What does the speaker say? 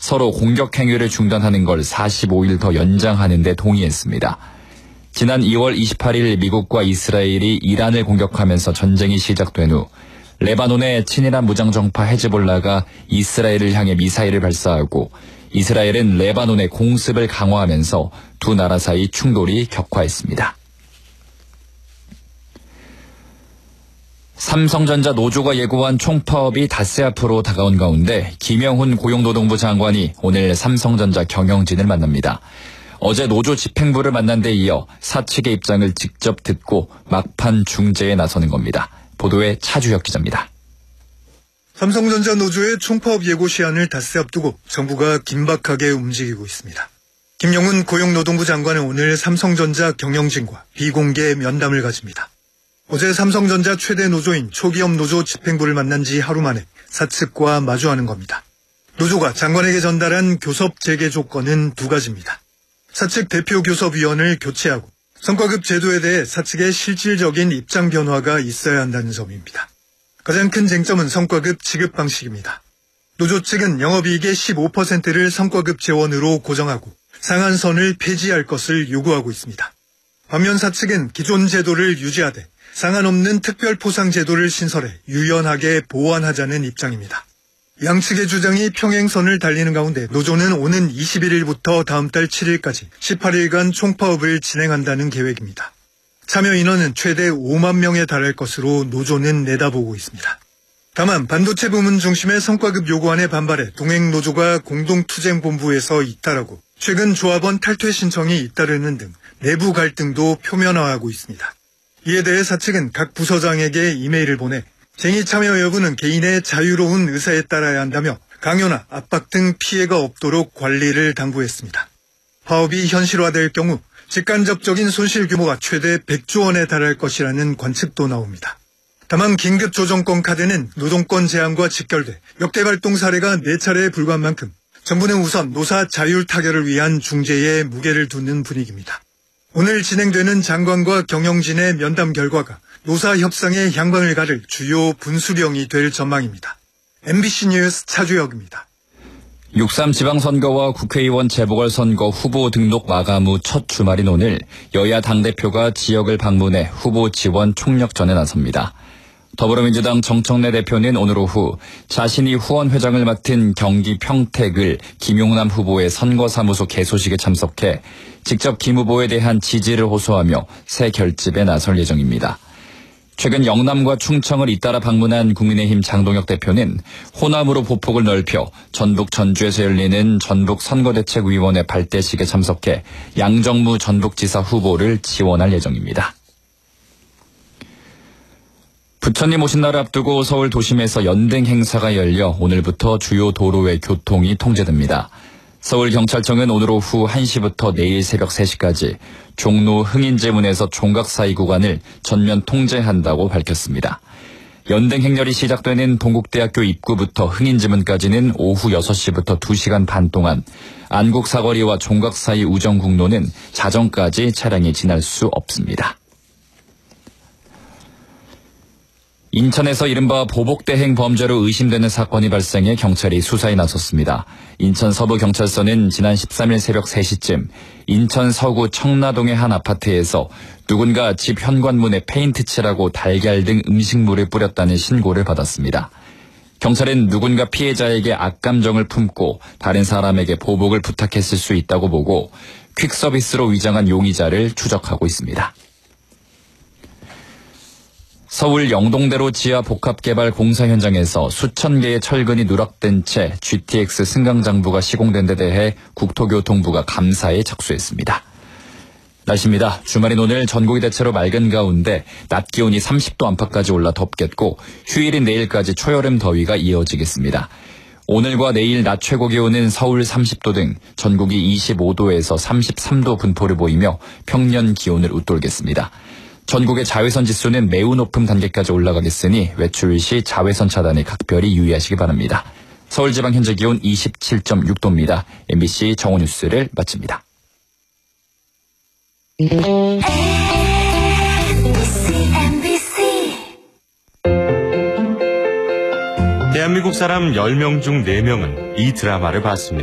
서로 공격 행위를 중단하는 걸 45일 더 연장하는 데 동의했습니다. 지난 2월 28일 미국과 이스라엘이 이란을 공격하면서 전쟁이 시작된 후 레바논의 친이란 무장정파 헤즈볼라가 이스라엘을 향해 미사일을 발사하고 이스라엘은 레바논의 공습을 강화하면서 두 나라 사이 충돌이 격화했습니다. 삼성전자 노조가 예고한 총파업이 닷새 앞으로 다가온 가운데 김영훈 고용노동부 장관이 오늘 삼성전자 경영진을 만납니다. 어제 노조 집행부를 만난 데 이어 사측의 입장을 직접 듣고 막판 중재에 나서는 겁니다. 보도에 차주혁 기자입니다. 삼성전자 노조의 총파업 예고 시한을 닷새 앞두고 정부가 긴박하게 움직이고 있습니다. 김영훈 고용노동부 장관은 오늘 삼성전자 경영진과 비공개 면담을 가집니다. 어제 삼성전자 최대 노조인 초기업 노조 집행부를 만난 지 하루 만에 사측과 마주하는 겁니다. 노조가 장관에게 전달한 교섭 재개 조건은 두 가지입니다. 사측 대표 교섭위원을 교체하고 성과급 제도에 대해 사측의 실질적인 입장 변화가 있어야 한다는 점입니다. 가장 큰 쟁점은 성과급 지급 방식입니다. 노조 측은 영업이익의 15%를 성과급 재원으로 고정하고 상한선을 폐지할 것을 요구하고 있습니다. 반면 사측은 기존 제도를 유지하되 상한 없는 특별 포상 제도를 신설해 유연하게 보완하자는 입장입니다. 양측의 주장이 평행선을 달리는 가운데 노조는 오는 21일부터 다음 달 7일까지 18일간 총파업을 진행한다는 계획입니다. 참여 인원은 최대 5만 명에 달할 것으로 노조는 내다보고 있습니다. 다만 반도체 부문 중심의 성과급 요구안에 반발해 동행노조가 공동투쟁본부에서 이탈하고 최근 조합원 탈퇴 신청이 잇따르는 등 내부 갈등도 표면화하고 있습니다. 이에 대해 사측은 각 부서장에게 이메일을 보내 쟁의 참여 여부는 개인의 자유로운 의사에 따라야 한다며 강요나 압박 등 피해가 없도록 관리를 당부했습니다. 파업이 현실화될 경우 직간접적인 손실 규모가 최대 100조 원에 달할 것이라는 관측도 나옵니다. 다만 긴급조정권 카드는 노동권 제한과 직결돼 역대 발동 사례가 4차례에 불과한 만큼 정부는 우선 노사 자율 타결을 위한 중재에 무게를 두는 분위기입니다. 오늘 진행되는 장관과 경영진의 면담 결과가 노사 협상의 향방을 가를 주요 분수령이 될 전망입니다. MBC 뉴스 차주혁입니다. 6.3 지방선거와 국회의원 재보궐선거 후보 등록 마감 후 첫 주말인 오늘 여야 당대표가 지역을 방문해 후보 지원 총력전에 나섭니다. 더불어민주당 정청래 대표는 오늘 오후 자신이 후원회장을 맡은 경기 평택을 김용남 후보의 선거사무소 개소식에 참석해 직접 김 후보에 대한 지지를 호소하며 새 결집에 나설 예정입니다. 최근 영남과 충청을 잇따라 방문한 국민의힘 장동혁 대표는 호남으로 보폭을 넓혀 전북 전주에서 열리는 전북선거대책위원회 발대식에 참석해 양정무 전북지사 후보를 지원할 예정입니다. 부처님 오신 날을 앞두고 서울 도심에서 연등 행사가 열려 오늘부터 주요 도로의 교통이 통제됩니다. 서울경찰청은 오늘 오후 1시부터 내일 새벽 3시까지 종로 흥인제문에서 종각 사이 구간을 전면 통제한다고 밝혔습니다. 연등 행렬이 시작되는 동국대학교 입구부터 흥인제문까지는 오후 6시부터 2시간 반 동안 안국 사거리와 종각 사이 우정국로는 자정까지 차량이 지날 수 없습니다. 인천에서 이른바 보복대행 범죄로 의심되는 사건이 발생해 경찰이 수사에 나섰습니다. 인천 서부경찰서는 지난 13일 새벽 3시쯤 인천 서구 청라동의 한 아파트에서 누군가 집 현관문에 페인트 칠하고 달걀 등 음식물을 뿌렸다는 신고를 받았습니다. 경찰은 누군가 피해자에게 악감정을 품고 다른 사람에게 보복을 부탁했을 수 있다고 보고 퀵서비스로 위장한 용의자를 추적하고 있습니다. 서울 영동대로 지하 복합개발 공사 현장에서 수천 개의 철근이 누락된 채 GTX 승강장부가 시공된 데 대해 국토교통부가 감사에 착수했습니다. 날씨입니다. 주말인 오늘 전국이 대체로 맑은 가운데 낮 기온이 30도 안팎까지 올라 덥겠고 휴일인 내일까지 초여름 더위가 이어지겠습니다. 오늘과 내일 낮 최고 기온은 서울 30도 등 전국이 25도에서 33도 분포를 보이며 평년 기온을 웃돌겠습니다. 전국의 자외선 지수는 매우 높은 단계까지 올라가겠으니 외출 시 자외선 차단에 각별히 유의하시기 바랍니다. 서울지방 현재 기온 27.6도입니다. MBC 정오 뉴스를 마칩니다. 대한민국 사람 10명 중 4명은 이 드라마를 봤습니다.